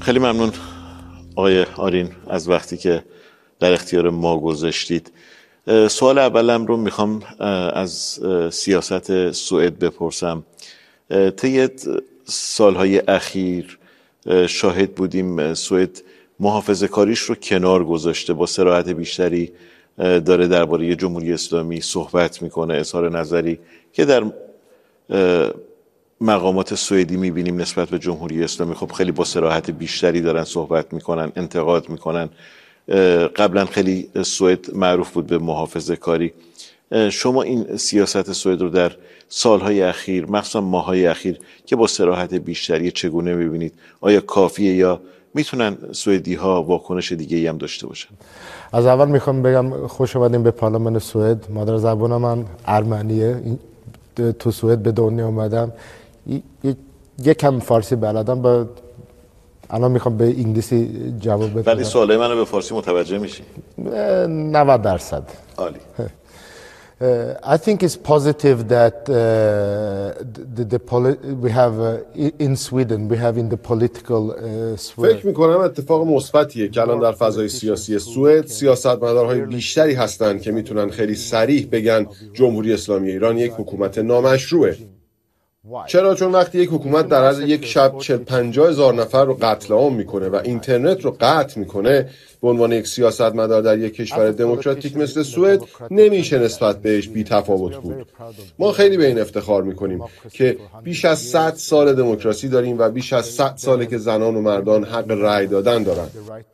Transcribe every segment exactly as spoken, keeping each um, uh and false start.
خیلی ممنون آقای آرین از وقتی که در اختیار ما گذاشتید. سوال اولم رو میخوام از سیاست سوئد بپرسم. طی سالهای اخیر شاهد بودیم سوئد محافظه کاریش رو کنار گذاشته، با صراحت بیشتری داره درباره جمهوری اسلامی صحبت میکنه، اظهار نظری که در مقامات سوئدی میبینیم نسبت به جمهوری اسلامی خب خیلی با صراحت بیشتری دارن صحبت میکنن، انتقاد میکنن. قبلا خیلی سوئد معروف بود به محافظه کاری. شما این سیاست سوئد رو در سالهای اخیر، مخصوصا ماهای اخیر که با صراحت بیشتری چگونه میبینید؟ آیا کافیه یا میتونن سوئدی ها واکنش دیگه ای هم داشته باشن؟ از اول میخوام بگم خوش اومدیم به پارلمان سوئد. مادر زبان من ارمنیه. تو سوئد به دنیا اومدم. یکم فارسی بلدم، با الان میخوام به انگلیسی جواب بدم. ولی سوالای منو به فارسی متوجه میشی؟ نود درصد. عالی. Uh, I think it's positive that uh, the, the poli- we have uh, in Sweden we have in the political uh, sphere. فکر میکنم اتفاق مثبتیه که الان در فضای سیاسی سوئد سیاستمدارهای بیشتری هستن که میتونن خیلی صریح بگن جمهوری اسلامی ایران یک حکومت نامشروعه. چرا؟ چون وقتی یک حکومت در عرض یک شب چهل پنجاه هزار نفر رو قتل عام میکنه و اینترنت رو قطع میکنه، به عنوان یک سیاستمدار در یک کشور دموکراتیک مثل سوئد نمیشه نسبت بهش بی تفاوت بود. ما خیلی به این افتخار میکنیم که بیش از صد سال دموکراسی داریم و بیش از صد ساله که زنان و مردان حق رأی دادن دارن.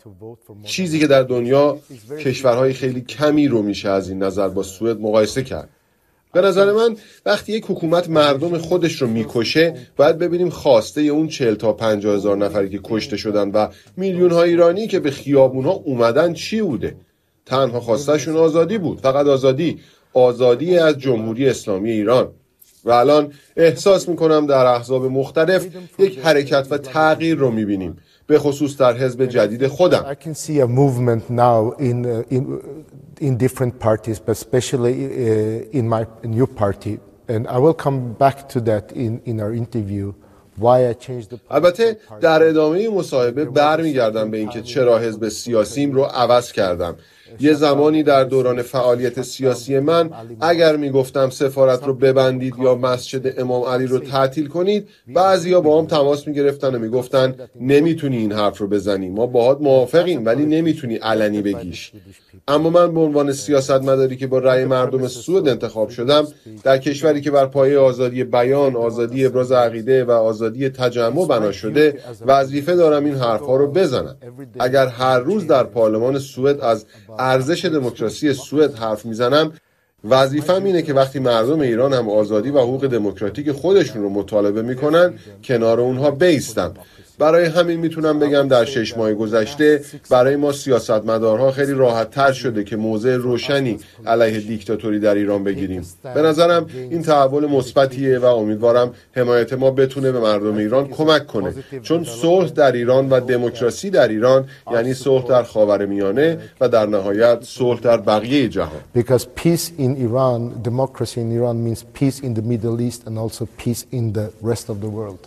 چیزی که در دنیا کشورهای خیلی کمی رو میشه از این نظر با سوئد مقایسه کرد. به نظر من وقتی یک حکومت مردم خودش رو میکشه، باید ببینیم خواسته اون چهل تا پنجاه هزار نفری که کشته شدن و میلیون ها ایرانی که به خیابون ها اومدن چی بوده. تنها خواستشون آزادی بود، فقط آزادی، آزادی از جمهوری اسلامی ایران. و الان احساس میکنم در احزاب مختلف یک حرکت و تغییر رو میبینیم، به خصوص در حزب جدید خودم. I can see a movement now in uh, in in different parties, but especially uh, in my new party, and I will come back to that in in our interview. Why I changed the البته در ادامه مصاحبه برمیگردم به اینکه چرا حزب سیاسیم رو عوض کردم. یه زمانی در دوران فعالیت سیاسی من اگر میگفتم سفارت رو ببندید یا مسجد امام علی رو تعطیل کنید، بعضیا با هم تماس میگرفتن و میگفتن نمیتونی این حرف رو بزنی، ما باهات موافقیم ولی نمیتونی علنی بگیش. اما من به عنوان سیاستمداری که با رأی مردم سوئد انتخاب شدم، در کشوری که بر پایه آزادی بیان، آزادی ابراز عقیده و آزادی تجمع بنا شده، وظیفه دارم این حرفا رو بزنم. اگر هر روز در پارلمان سوئد از ارزش دموکراسی سوئد حرف میزنم، وظیفه‌م اینه که وقتی مردم ایران هم آزادی و حقوق دموکراتیک خودشون رو مطالبه میکنن، کنار اونها بایستم. برای همین میتونم بگم در شش ماه گذشته برای ما سیاستمدارها خیلی راحت تر شده که موضع روشنی علیه دیکتاتوری در ایران بگیریم. به نظرم این تحول مثبتیه و امیدوارم حمایت ما بتونه به مردم ایران کمک کنه، چون صلح در ایران و دموکراسی در ایران یعنی صلح در خاورمیانه و در نهایت صلح در بقیه جهان. Because peace in Iran, democracy in Iran means peace in the Middle East and also peace in the rest of the world.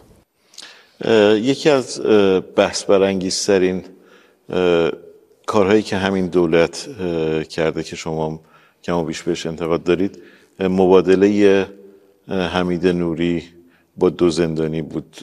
یکی از بحث برانگیزترین کارهایی که همین دولت کرده که شما کم و بیش بهش انتقاد دارید، مبادله حمید نوری با دو زندانی بود.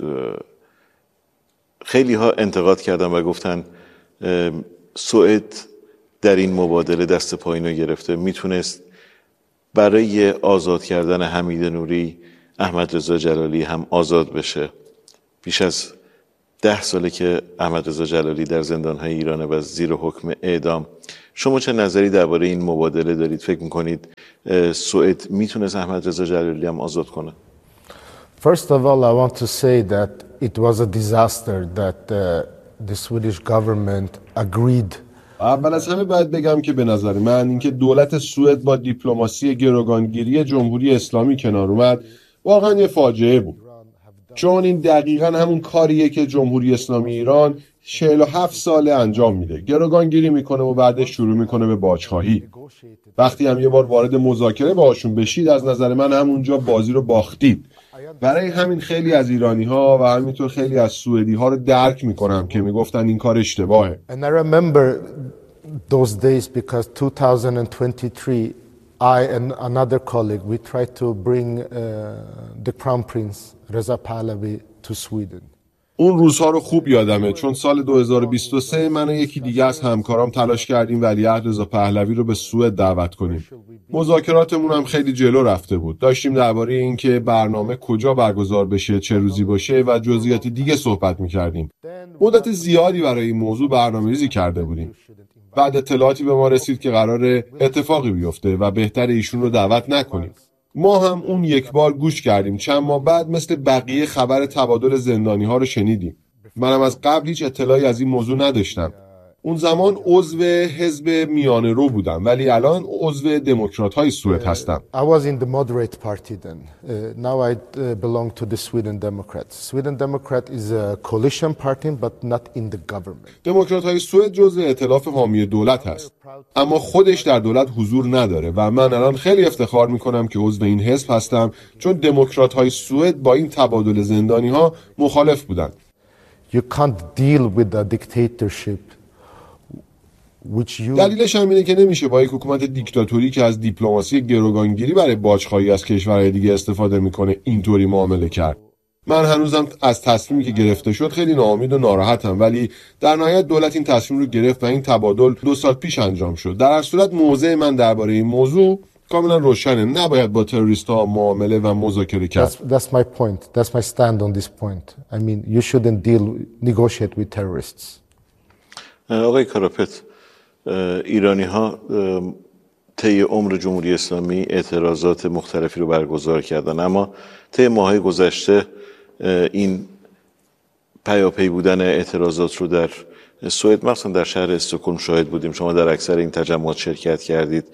خیلی ها انتقاد کردن و گفتن سوئد در این مبادله دست پایین رو گرفته، میتونست برای آزاد کردن حمید نوری احمد رضا جلالی هم آزاد بشه. بیش از ده ساله که احمد رضا جلالی در زندان‌های ایران و زیر حکم اعدام. شما چه نظری درباره این مبادله دارید؟ فکر می‌کنید سوئد میتونه احمد رضا جلالی هم آزاد کنه؟ First of all, I want to say that it was a disaster that uh, the Swedish government agreed. اول از همه باید بگم که به نظر من اینکه دولت سوئد با دیپلماسی گروگانگیری جمهوری اسلامی کنار اومد واقعا یه فاجعه بود. چون این دقیقاً همون کاریه که جمهوری اسلامی ایران چهل و هفت ساله انجام میده. گروگانگیری میکنه و بعدش شروع میکنه به باجخواهی. وقتی هم یه بار وارد مذاکره باهاشون بشید، از نظر من همونجا بازی رو باختید. برای همین خیلی از ایرانی‌ها و همینطور خیلی از سوئدی‌ها رو درک می‌کنم که میگفتن این کار اشتباهه. And I remember those days because two thousand twenty-three I and another colleague we tried to bring uh, the Crown Prince Reza Pahlavi to Sweden. اون روزها رو خوب یادمه چون سال دو هزار و بیست و سه من و یکی دیگه از همکارام تلاش کردیم ولیعهد رضا پهلوی رو به سوئد دعوت کنیم. مذاکراتمون هم خیلی جلو رفته بود. داشتیم درباره اینکه برنامه کجا برگزار بشه، چه روزی باشه و جزئیات دیگه صحبت می‌کردیم. مدت زیادی برای این موضوع برنامه‌ریزی کرده بودیم. بعد اطلاعاتی به ما رسید که قراره اتفاقی بیفته و بهتر ایشون رو دعوت نکنیم. ما هم اون یک بار گوش کردیم. چند ماه بعد مثل بقیه خبر تبادل زندانی ها رو شنیدیم. منم از قبل هیچ اطلاعی از این موضوع نداشتم. اون زمان عضو حزب میانه رو بودم ولی الان عضو دموکرات های سوئد هستم. I was in the moderate party then. Uh, now I uh, belong to the Sweden Democrats. Sweden Democrat is a coalition party but not in the government. دموکرات های سوئد جزو ائتلاف حامی دولت هست. اما خودش در دولت حضور نداره و من الان خیلی افتخار میکنم که عضو این حزب هستم چون دموکرات های سوئد با این تبادل زندانی ها مخالف بودن. You can't deal with a dictatorship. You... دلیلش هم اینه که نمیشه با یک حکومت دیکتاتوری که از دیپلماسی گروگانگیری برای باجخواهی از کشورهای دیگه استفاده میکنه اینطوری معامله کرد. من هنوزم از تصمیمی که گرفته شد خیلی ناامید و ناراحتم ولی در نهایت دولت این تصمیم رو گرفت و این تبادل دو سال پیش انجام شد. در هر صورت موضع من درباره این موضوع کاملا روشنه. نباید با تروریست‌ها معامله و مذاکره کرد. That's, that's my point. That's my stand on this point. I mean, you shouldn't deal negotiate with terrorists. آقای کاراپت، ایرانی ها طی عمر جمهوری اسلامی اعتراضات مختلفی رو برگزار کردن اما طی ماه‌های گذشته این پیاپی بودن اعتراضات رو در سوئد مخصوصا در شهر استکهلم شاهد بودیم. شما در اکثر این تجمعات شرکت کردید.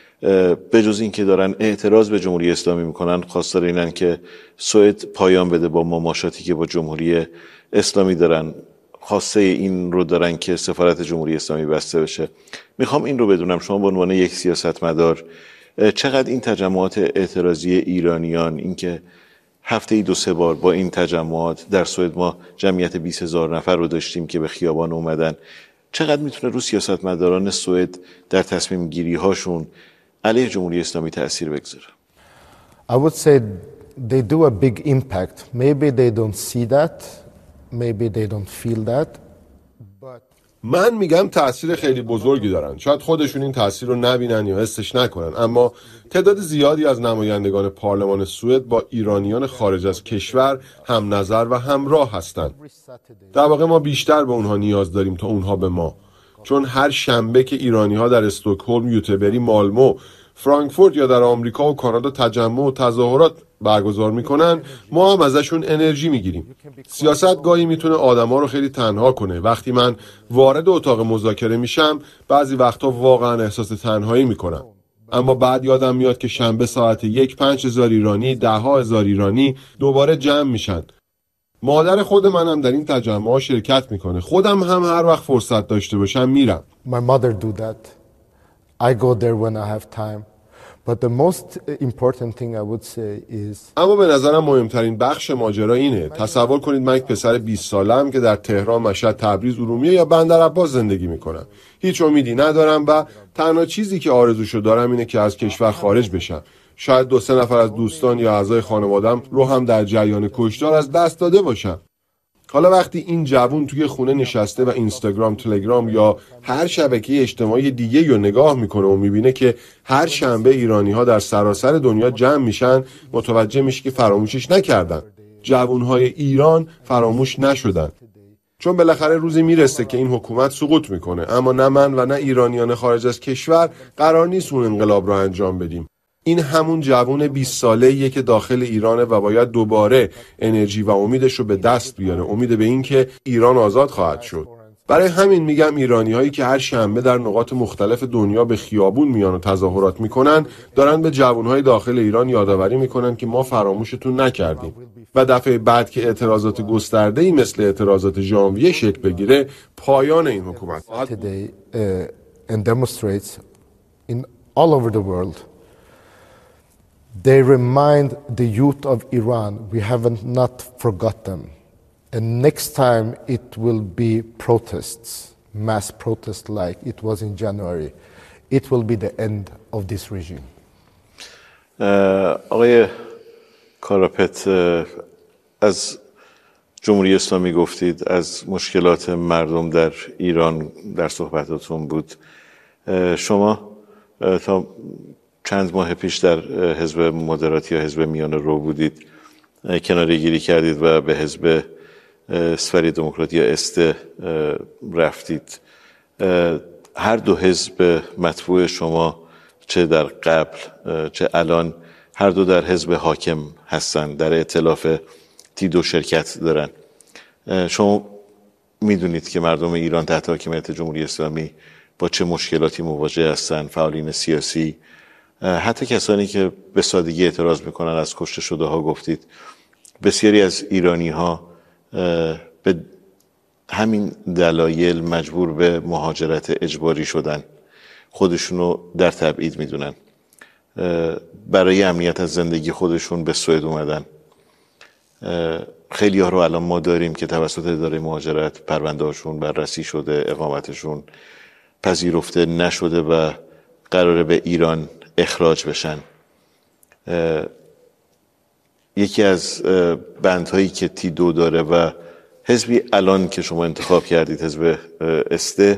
به جز این که دارن اعتراض به جمهوری اسلامی میکنن خواستار اینن که سوئد پایان بده با مماشاتی که با جمهوری اسلامی دارن. خواسته این رو دارن که سفارت جمهوری اسلامی بسته بشه. میخوام این رو بدونم شما به عنوان یک سیاستمدار چقدر این تجمعات اعتراضی ایرانیان، اینکه هفته ای دو سه بار با این تجمعات در سوئد ما جمعیت بیست هزار نفر رو داشتیم که به خیابان اومدن، چقدر میتونه رو سیاستمداران سوئد در تصمیم گیری هاشون علیه جمهوری اسلامی تأثیر بگذاره؟ I would say they do a big impact. Maybe they don't see that. Maybe they don't feel that. But من میگم تأثیر خیلی بزرگی دارن. شاید خودشون این تأثیر رو نبینن یا حسش نکنن اما تعداد زیادی از نمایندگان پارلمان سوئد با ایرانیان خارج از کشور هم نظر و همراه هستند. در واقع ما بیشتر به اونها نیاز داریم تا اونها به ما. چون هر شنبه که ایرانی‌ها در استکهلم، یوتبری، مالمو، فرانکفورت یا در آمریکا و کانادا تجمع و تظاهرات برگزار میکنن ما هم ازشون انرژی میگیریم. سیاست گاهی میتونه آدما رو خیلی تنها کنه. وقتی من وارد اتاق مذاکره میشم بعضی وقتا واقعا احساس تنهایی میکنم اما بعد یادم میاد که شنبه ساعت یک پنج هزار ایرانی، ده ها هزار ایرانی دوباره جمع میشن. مادر خود منم در این تجمع شرکت میکنه. خودم هم هر وقت فرصت داشته باشم میرم. My mother do that. I go there when I have time. But the most important thing I would say is اما به نظرم مهمترین بخش ماجرا اینه. تصور کنید من یک پسر بیست سالم که در تهران، مشهد، تبریز، ارومیه یا بندرعباس زندگی میکنم. هیچ امیدی ندارم و تنها چیزی که آرزوشو دارم اینه که از کشور خارج بشم. شاید دو سه نفر از دوستان یا اعضای خانواده‌ام رو هم در جریان کشتار از دست داده باشم. حالا وقتی این جوون توی خونه نشسته و اینستاگرام، تلگرام یا هر شبکه اجتماعی دیگه رو نگاه میکنه و میبینه که هر شنبه ایرانی‌ها در سراسر دنیا جمع میشن متوجه میشه که فراموشش نکردن. جوانهای ایران فراموش نشدن. چون بالاخره روزی میرسه که این حکومت سقوط میکنه اما نه من و نه ایرانیان خارج از کشور قرار نیست اون انقلاب رو انجام بدیم. این همون جوان بیست ساله‌ایه که داخل ایرانه و باید دوباره انرژی و امیدش رو به دست بیاره. امید به این که ایران آزاد خواهد شد. برای همین میگم ایرانی‌هایی که هر شنبه در نقاط مختلف دنیا به خیابون میان و تظاهرات میکنن دارن به جوانهای داخل ایران یادآوری میکنن که ما فراموشتون نکردیم و دفعه بعد که اعتراضات گسترده‌ای مثل اعتراضات ژانویه شکل بگیره پایان این حکومت today uh, and demonstrates in all over the world They remind the youth of Iran we haven't not forgot them. And next time it will be protests, mass protests like it was in January. It will be the end of this regime. آقای کاراپت، از جمهوری اسلامی گفتید، از مشکلات مردم در ایران در صحبتاتون بود. شما تا چند ماه پیش در حزب مدراتی یا حزب میان رو بودید، کناره گیری کردید و به حزب اسفری دموکراتی یا استه رفتید. هر دو حزب مطبوع شما، چه در قبل چه الان، هر دو در حزب حاکم هستن، در ائتلاف تیدو شرکت دارن. شما میدونید که مردم ایران تحت حاکمیت جمهوری اسلامی با چه مشکلاتی مواجه هستن، فعالین سیاسی، حتی کسانی که به سادگی اعتراض میکنن از کشته شده ها گفتید. بسیاری از ایرانی ها به همین دلایل مجبور به مهاجرت اجباری شدن، خودشونو در تبعید میدونن، برای امنیت از زندگی خودشون به سوئد اومدن. خیلی ها رو الان ما داریم که توسط اداره مهاجرت پرونده هاشون بررسی شده، اقامتشون پذیرفته نشده و قراره به ایران اخراج بشن. یکی از بندهایی که تیدو داره و حزبی الان که شما انتخاب کردید، حزب استه،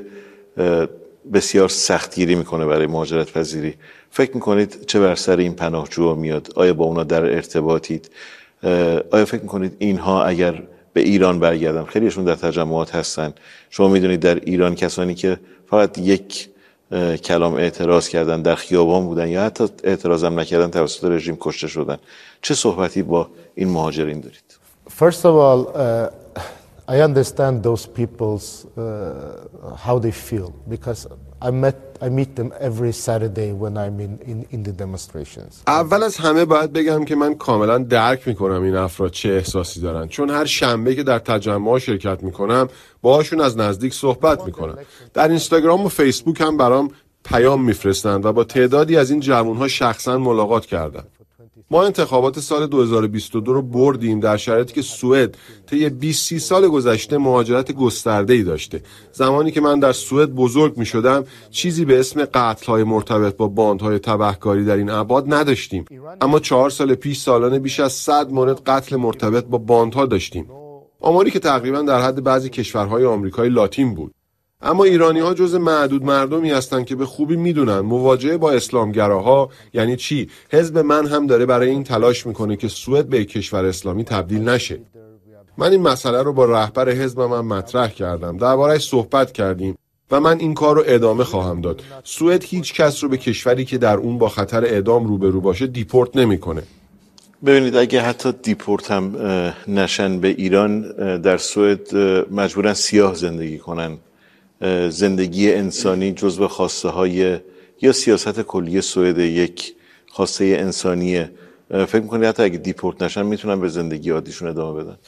بسیار سختگیری میکنه برای مهاجرت پذیری. فکر میکنید چه بر سر این پناهجوها میاد؟ آیا با اونا در ارتباطید؟ آیا فکر میکنید اینها اگر به ایران برگردن، خیلیشون در تجمعات هستن، شما میدونید در ایران کسانی که فقط یک کلام اعتراض کردن در خیابان بودن یا حتی اعتراض هم نکردن توسط رژیم کشته شدن، چه صحبتی با این مهاجرین دارید؟ First of all, uh, I understand those people's uh, how they feel because I met I meet them every Saturday when I'm in in, in the demonstrations. اول از همه باید بگم که من کاملا درک میکنم این افراد چه احساسی دارن، چون هر شنبه که در تجمع شرکت میکنم باهاشون از نزدیک صحبت میکنم. در اینستاگرام و فیسبوک هم برام پیام میفرستند و با تعدادی از این جوانها شخصا ملاقات کردم. ما انتخابات سال دو هزار و بیست و دو رو بردیم در شرایطی که سوئد طی بیست سال گذشته مهاجرت گسترده‌ای داشته. زمانی که من در سوئد بزرگ می‌شدم چیزی به اسم قتل‌های مرتبط با باندهای تبهکاری در این ابعاد نداشتیم، اما چهار سال پیش سالانه بیش از صد مورد قتل مرتبط با باندها داشتیم، آماری که تقریبا در حد بعضی کشورهای آمریکای لاتین بود. اما ایرانی‌ها جزء معدود مردمی هستند که به خوبی میدونن مواجهه با اسلامگراها یعنی چی. حزب من هم داره برای این تلاش میکنه که سوئد به کشور اسلامی تبدیل نشه. من این مسئله رو با رهبر حزبم هم مطرح کردم، درباره‌اش صحبت کردیم و من این کار رو ادامه خواهم داد. سوئد هیچ کس رو به کشوری که در اون با خطر اعدام روبرو باشه دیپورت نمیکنه. ببینید، اگه حتی دیپورت هم نشن به ایران، در سوئد مجبورن سیاه زندگی کنن. زندگی انسانی جزو خواسته های یا سیاست کلی سوئد، یک خواسته انسانیه. فکر میکنید حتی اگه دیپورت نشن میتونن به زندگی عادیشون ادامه بدن؟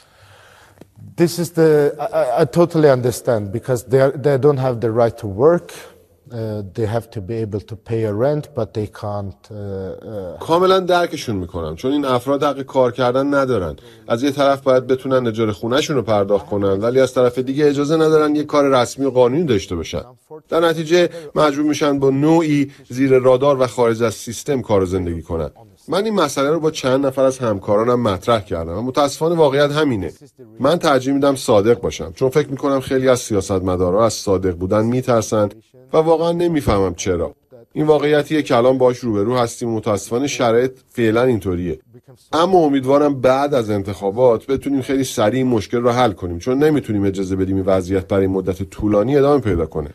This is the I, I totally understand because they are, they don't have the right to work. Uh, they have to be able to pay a rent but they can't. Uh, uh, کاملا درکشون میکنم، چون این افراد حق کار کردن ندارن. از یه طرف باید بتونن اجاره خونه‌شون رو پرداخت کنن، ولی از طرف دیگه اجازه ندارن یه کار رسمی و قانونی داشته باشن. در نتیجه مجبور میشن با نوعی زیر رادار و خارج از سیستم کار و زندگی کنن. من این مسئله رو با چند نفر از همکارانم مطرح کردم و متاسفانه واقعیت همینه. من ترجیح میدم صادق باشم، چون فکر میکنم خیلی از سیاستمدارا از صادق بودن میترسن و واقعا نمیفهمم چرا. این واقعیتیه که الان باهاش روبرو هستیم و متاسفانه شرایط فعلا اینطوریه. اما امیدوارم بعد از انتخابات بتونیم خیلی سریع این مشکل رو حل کنیم، چون نمیتونیم اجازه بدیم این وضعیت برای مدت طولانی ادامه پیدا کنه.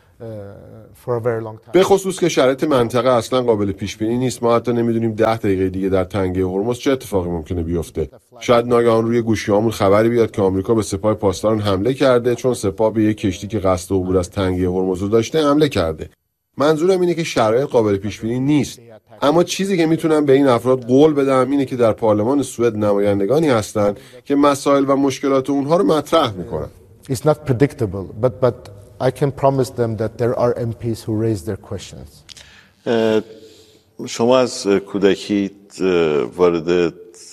به خصوص که شرایط منطقه اصلا قابل پیش بینی نیست. ما حتی نمیدونیم ده دقیقه دیگه در تنگه هرمز چه اتفاقی ممکنه بیفته. شاید ناگهان روی گوشیامون خبری بیاد که آمریکا به سپاه پاسداران حمله کرده، چون سپاه به یک کشتی که قصد عبور از تنگه هرمز رو داشته حمله کرده. منظورم اینه که شرایط قابل پیش بینی نیست، اما چیزی که میتونم به این افراد قول بدم اینه که در پارلمان سوئد نمایندگانی هستن که مسائل و مشکلات اونها رو مطرح میکنن. It's not predictable, but but I can promise them that there are M Ps who raise their questions. شما از کودکی وارد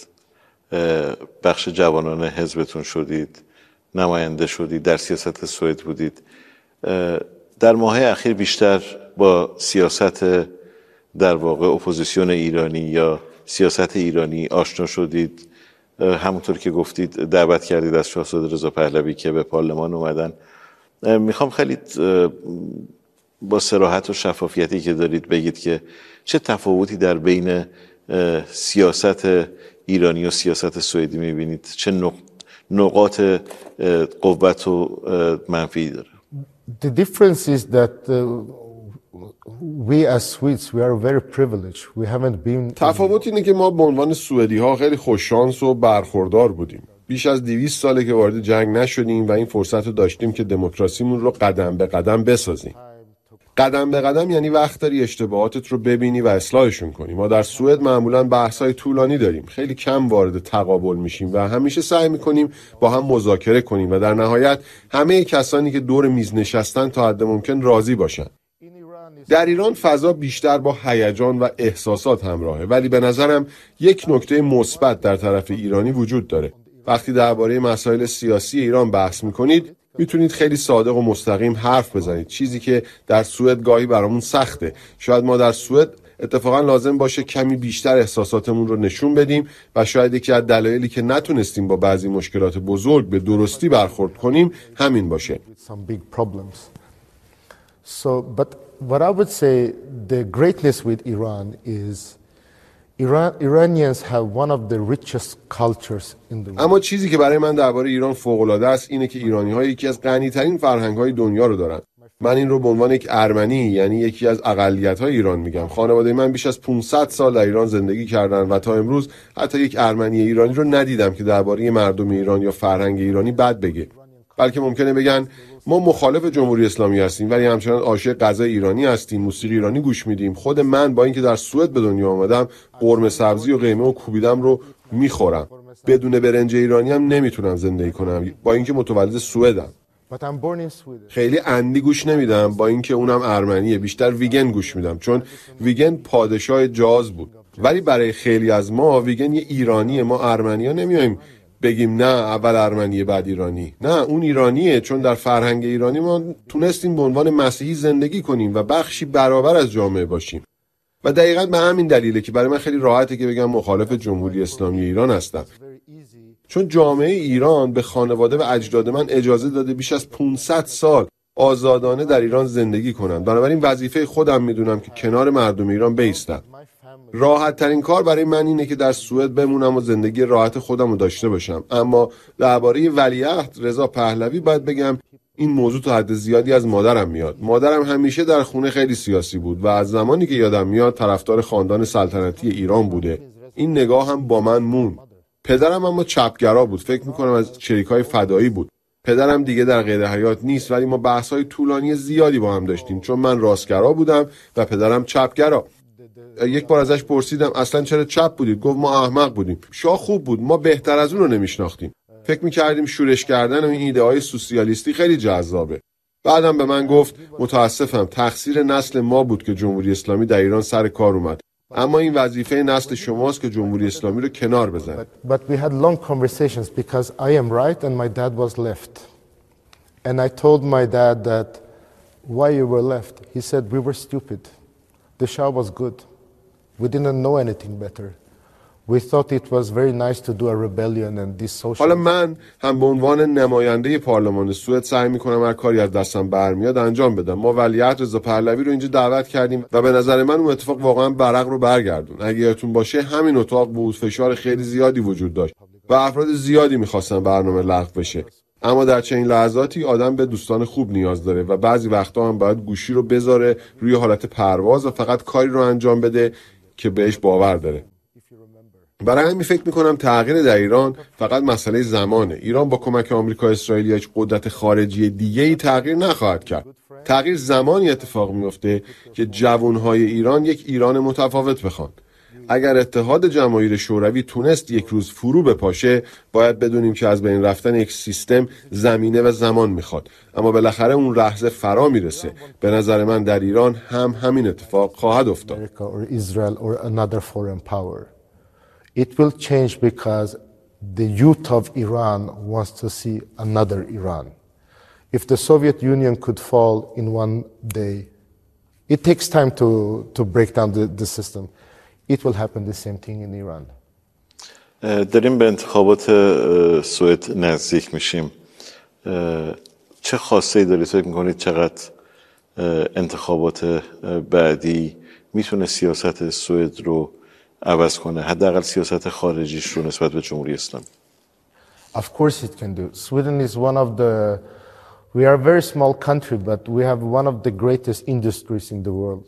بخش جوانان حزبتون شدید، نماینده شدید، در سیاست سوئد بودید. در ماه‌های اخیر بیشتر با سیاست در واقع اپوزیسیون ایرانی یا سیاست ایرانی آشنا شدید. همونطور که گفتید دعوت کردید از شاهزاده رضا پهلوی که به پارلمان اومدن. میخوام خیلی با صراحت و شفافیتی که دارید بگید که چه تفاوتی در بین سیاست ایرانی و سیاست سوئدی میبینید؟ چه نقاط قوت و منفی داره؟ The difference is that uh, we as Swedes we are very privileged. We haven't been. تفاوت اینه که ما به عنوان سوئدی ها خیلی خوششانس و برخوردار بودیم. بیش از دویست ساله که وارد جنگ نشدیم و این فرصت رو داشتیم که دموکراسیمون رو قدم به قدم بسازیم. قدم به قدم یعنی وقت داری اشتباهاتت رو ببینی و اصلاحشون کنی. ما در سوئد معمولاً بحث‌های طولانی داریم. خیلی کم وارد تقابل میشیم و همیشه سعی میکنیم با هم مذاکره کنیم و در نهایت همه کسانی که دور میز نشستن تا حد ممکن راضی باشن. در ایران فضا بیشتر با هیجان و احساسات همراهه، ولی به نظرم یک نکته مثبت در طرف ایرانی وجود داره. وقتی درباره مسائل سیاسی ایران بحث میکنید میتونید خیلی صادق و مستقیم حرف بزنید، چیزی که در سوئد گاهی برامون سخته. شاید ما در سوئد اتفاقا لازم باشه کمی بیشتر احساساتمون رو نشون بدیم و شاید یکی از دلایلی که نتونستیم با بعضی مشکلات بزرگ به درستی برخورد کنیم همین باشه. So, but what I would say the greatness with Iran is Iran, Iranians have one of the richest cultures in the world. اما چیزی که برای من درباره ایران فوق‌العاده است اینه که ایرانی‌ها یکی از غنی‌ترین فرهنگ‌های دنیا رو دارن. من این رو به عنوان یک ارمنی یعنی یکی از اقلیت‌های ایران میگم. خانواده من بیش از پانصد سال در ایران زندگی کردن و تا امروز حتی یک ارمنی ایرانی رو ندیدم که درباره مردم ایران یا فرهنگ ایرانی بد بگه. بلکه ممکنه بگن ما مخالف جمهوری اسلامی هستیم ولی همچنان عاشق غذای ایرانی هستیم، موسیقی ایرانی گوش میدیم. خود من با اینکه در سوئد به دنیا آمدم قرمه سبزی و قیمه و کوبیدم رو میخورم. بدون برنج ایرانی هم نمیتونم زندگی کنم با اینکه متولد سوئدم. خیلی اندی گوش نمیدم با اینکه اونم ارمنیه، بیشتر ویگن گوش میدم چون ویگن پادشاه جاز بود. ولی برای خیلی از ما ویگن یه ایرانیه. ما ارمنی‌ها نمیایم بگیم نه اول ارمنیه بعد ایرانی. نه، اون ایرانیه چون در فرهنگ ایرانی ما تونستیم به عنوان مسیحی زندگی کنیم و بخشی برابر از جامعه باشیم. و دقیقاً به همین دلیله که برای من خیلی راحته که بگم مخالف جمهوری اسلامی ایران هستم. چون جامعه ایران به خانواده و اجداد من اجازه داده بیش از پانصد سال آزادانه در ایران زندگی کنند. بنابراین وظیفه خودم میدونم که کنار مردم ایران بایستم. راحت ترین کار برای من اینه که در سوئد بمونم و زندگی راحت خودم رو داشته باشم. اما درباره ولیعهد رضا پهلوی باید بگم این موضوع تا حد زیادی از مادرم میاد. مادرم همیشه در خونه خیلی سیاسی بود و از زمانی که یادم میاد طرفدار خاندان سلطنتی ایران بوده. این نگاه هم با من موند. پدرم اما چپگرا بود. فکر میکنم از شریکای فدایی بود. پدرم دیگه در قید حیات نیست ولی ما بحث‌های طولانی زیادی با هم داشتیم چون من راستگرا بودم و پدرم چپگرا. یک بار ازش پرسیدم اصلا چرا چپ بودید؟ گفت ما احمق بودیم. شاه خوب بود، ما بهتر از اون رو نمیشناختیم. فکر میکردیم شورش کردن و این ایده های سوسیالیستی خیلی جذابه. بعدم به من گفت متاسفم تقصیر نسل ما بود که جمهوری اسلامی در ایران سر کار اومد. اما این وظیفه نسل شماست که جمهوری اسلامی رو کنار بزنید. But we had long conversations because I am right and my dad was left. And I told my dad that why you were left. He said we were stupid. The Shah was good. We didn't know anything better. We thought it was very nice to do a rebellion and this social. حالا من هم به عنوان نماینده پارلمان سوئد سعی میکنم هر کاری از دستم برمیاد انجام بدم. ما ولیعهد رضا پهلوی رو اینجا دعوت کردیم و به نظر من اون اتفاق واقعا برق رو برگردون. اگه یادتون باشه همین اتاق بود فشار خیلی زیادی وجود داشت و افراد زیادی میخواستن برنامه لغو بشه. اما در چنین لحظاتی آدم به دوستان خوب نیاز داره و بعضی وقتا هم باید گوشی رو بذاره روی حالت پرواز و فقط کاری رو انجام بده که بهش باور داره. برای همین فکر میکنم تغییر در ایران فقط مسئله زمانه. ایران با کمک آمریکا اسرائیل یا هیچ قدرت خارجی دیگه‌ای تغییر نخواهد کرد. تغییر زمانی اتفاق میفته که جوانهای ایران یک ایران متفاوت بخوان. اگر اتحاد جماهیر شوروی تونست یک روز فرو بپاشه باید بدونیم که از بین رفتن یک سیستم زمینه و زمان میخواد. اما بالاخره اون لحظه فرا میرسه. به نظر من در ایران هم همین اتفاق خواهد افتاد. It will change because the youth of Iran wants to see another Iran. If the Soviet Union could fall in one day, it takes time to, to break down the, the system. It will happen the same thing in Iran. داریم به انتخابات سوئد نزدیک میشیم. چه خاصه‌ای دارید فکر می‌کنید چقدر انتخابات بعدی میتونه سیاست سوئد رو عوض کنه، حداقل سیاست خارجیش رو نسبت به جمهوری اسلامی؟ Of course it can do. Sweden is one of the we are a very small country but we have one of the greatest industries in the world.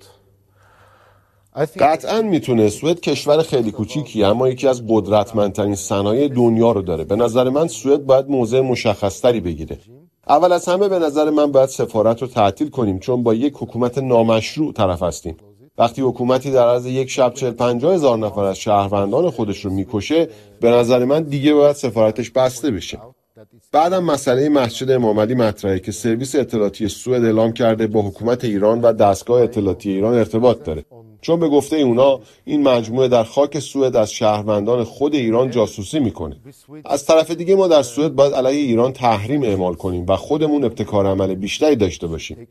قطعاً میتونه. سوئد کشور خیلی کوچیکی اما یکی از قدرتمندترین صنایع دنیا رو داره. به نظر من سوئد باید موضع مشخص‌تری بگیره. اول از همه به نظر من باید سفارت رو تعطیل کنیم چون با یک حکومت نامشروع طرف هستیم. وقتی حکومتی در عرض یک شب چهل پنجاه هزار نفر از شهروندان خودش رو میکشه، به نظر من دیگه باید سفارتش بسته بشه. بعدم مسئله مسجد امام علی مطرحه که سرویس اطلاعاتی سوئد اعلام کرده با حکومت ایران و دستگاه اطلاعاتی ایران ارتباط داره. چون به گفته اونا این مجموعه در خاک سوئد از شهروندان خود ایران جاسوسی میکنه. از طرف دیگه ما در سوئد باید علیه ایران تحریم اعمال کنیم و خودمون ابتکار عمل بیشتری داشته باشیم.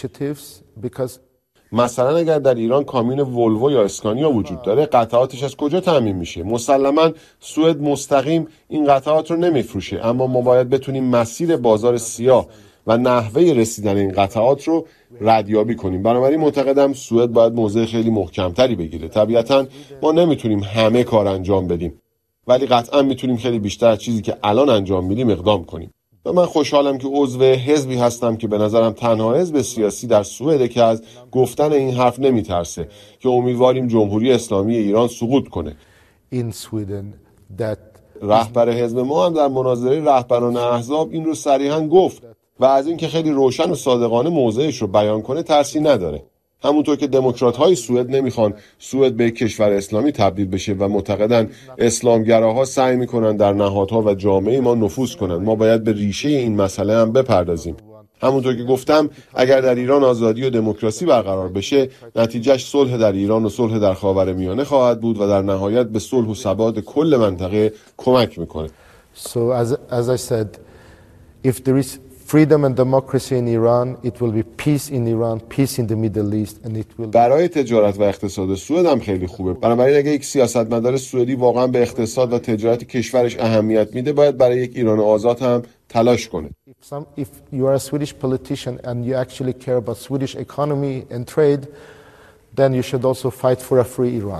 مثلا اگر در ایران کامیون ولوو یا اسکانیا وجود داره، قطعاتش از کجا تامین میشه؟ مسلماً سوئد مستقیم این قطعات رو نمیفروشه، اما ما باید بتونیم مسیر بازار سیاه و نحوه رسیدن این قطعات رو ردیابی کنیم. بنابراین معتقدم سوئد باید موضع خیلی محکمتری بگیره. طبیعتاً ما نمیتونیم همه کار انجام بدیم، ولی قطعاً میتونیم خیلی بیشتر از چیزی که الان انجام میدیم اقدام کنیم. و من خوشحالم که عضو حزبی هستم که به نظرم تنها حزب سیاسی در سوئد که از گفتن این حرف نمیترسه که امیدواریم جمهوری اسلامی ایران سقوط کنه. In Sweden that رهبر حزب ما هم در مناظره رهبران احزاب این رو صریحاً گفت و از این که خیلی روشن و صادقانه موضعش رو بیان کنه ترسی نداره. همونطور که دموکرات‌های سوئد نمیخوان سوئد به کشور اسلامی تبدیل بشه و معتقدن اسلامگراها سعی میکنن در نهادها و جامعه ما نفوذ کنن. ما باید به ریشه این مسئله هم بپردازیم. همونطور که گفتم اگر در ایران آزادی و دموکراسی برقرار بشه، نتیجهش صلح در ایران و صلح در خاورمیانه خواهد بود و در نهایت به صلح و ثبات کل منطقه کمک میکنه. So as as I said, if there is freedom and democracy in Iran, it will be peace in Iran, peace in the Middle East, and it will. برای تجارت و اقتصاد سوئد هم خیلی خوبه. بنابراین اگه یک سیاستمدار سوئدی واقعا به اقتصاد و تجارت کشورش اهمیت میده، باید برای یک ایران آزاد هم تلاش کنه. If some, if you are a Swedish politician and you actually care about Swedish economy and trade, then you should also fight for a free Iran.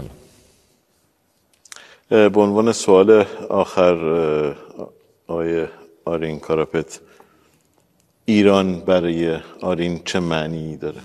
به عنوان سوال آخر آقای آرین کاراپت، ایران برای آرین چه معنی داره؟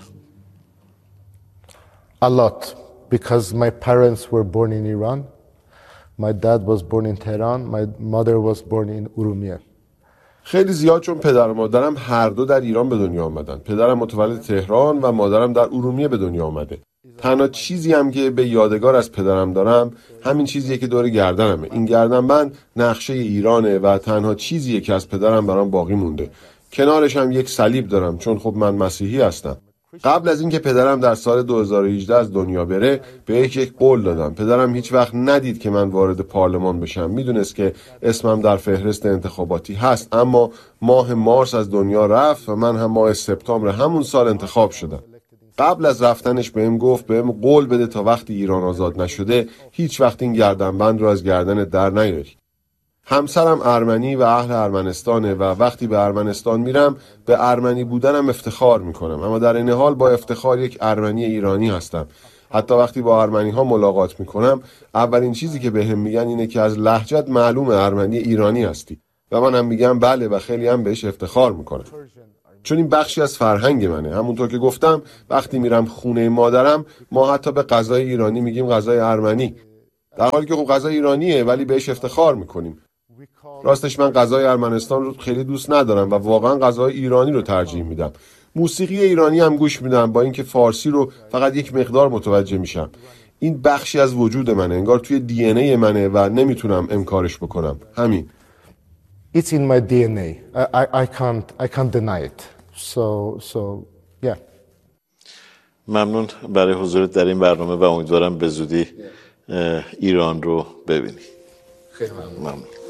A lot, because my parents were born in Iran. My dad was born in Tehran. My mother was born in Urumia. خیلی زیاد، چون پدر و مادرم هر دو در ایران به دنیا آمدن. پدرم متولد تهران و مادرم در ارومیه به دنیا آمده. تنها چیزی هم که به یادگار از پدرم دارم همین چیزیه که دور گردنمه. این گردنبند نقشه ایرانه و تنها چیزیه که از پدرم برام باقی مونده. کنارش هم یک صلیب دارم چون خب من مسیحی هستم. قبل از اینکه پدرم در سال دو هزار و هجده از دنیا بره، به یک یک قول دادم. پدرم هیچ وقت ندید که من وارد پارلمان بشم. میدونست که اسمم در فهرست انتخاباتی هست، اما ماه مارس از دنیا رفت و من هم ماه سپتامبر همون سال انتخاب شدم. قبل از رفتنش بهم گفت بهم قول بده تا وقتی ایران آزاد نشده هیچ وقت این گردنبند رو از گردن در نیاری. همسرم ارمنی و اهل ارمنستانه و وقتی به ارمنستان میرم به ارمنی بودنم افتخار میکنم، اما در این حال با افتخار یک ارمنی ایرانی هستم. حتی وقتی با ارمنی ها ملاقات میکنم اولین چیزی که بهم میگن اینه که از لهجت معلوم ارمنی ایرانی هستی و منم میگم بله و خیلی هم بهش افتخار میکنم، چون این بخشی از فرهنگ منه. همونطور که گفتم وقتی میرم خونه مادرم ما حتی به غذای ایرانی میگیم غذای ارمنی، در حالی که خب غذای ایرانیه ولی بهش افتخار میکنیم. راستش من غذای ارمنستان رو خیلی دوست ندارم و واقعا غذای ایرانی رو ترجیح میدم. موسیقی ایرانی هم گوش میدم، با اینکه فارسی رو فقط یک مقدار متوجه میشم. این بخشی از وجود منه، انگار توی دی ان ای منه و نمیتونم انکارش بکنم. همین. It's in my دی ان ای. I, I, I can't I can't deny it. So so yeah. ممنون برای حضورت در این برنامه و امیدوارم به زودی ایران رو ببینی. خیلی ممنون. ممنون.